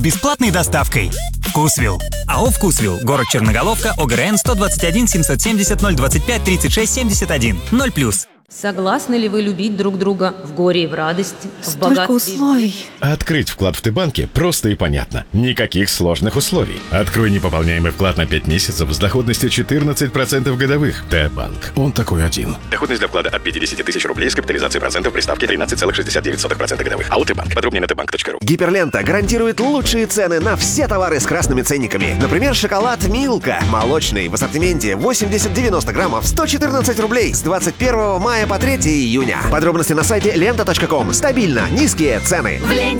бесплатной доставкой. Вкусвилл. АО «Вкусвилл». Город Черноголовка. ОГРН 121 770 025 36 71. 0+. Согласны ли вы любить друг друга в горе и в радости, в Столько богатстве? условий. Открыть вклад в Т-банке просто и понятно. Никаких сложных условий. Открой непополняемый вклад на 5 месяцев с доходностью 14% годовых. Т-банк. Он такой один. Доходность для вклада от 50 тысяч рублей с капитализацией процентов при ставке 13,69% годовых. АО «Т-банк». Подробнее на tbank.ru. Гиперлента гарантирует лучшие цены на все товары с красными ценниками. Например, шоколад «Милка» молочный в ассортименте 80-90 граммов 114 рублей с 21 мая по 3 июня. Подробности на сайте lenta.com. Стабильно низкие цены. В ленте